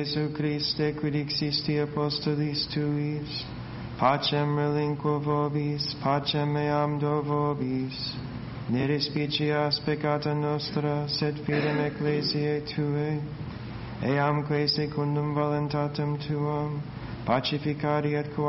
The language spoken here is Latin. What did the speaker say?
Jesu Christe, quid existi apostolis tuis, pacem relinquo vobis, pacem meam do vobis. Ne respicias peccata nostra, sed fidem ecclesiae Tuae, eamque secundum voluntatem Tuam, pacificari et